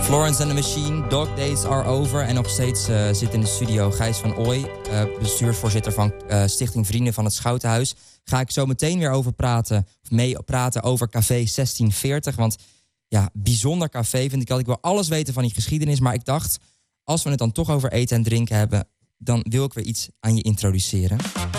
Florence and the Machine, Dog Days Are Over. En nog steeds zit in de studio Gijs van Ooy, bestuursvoorzitter van Stichting Vrienden van het Schoutenhuis. Ga ik zo meteen weer mee praten over Café 1640. Want ja, bijzonder café vind ik al. Ik wil alles weten van die geschiedenis. Maar ik dacht, als we het dan toch over eten en drinken hebben, dan wil ik weer iets aan je introduceren.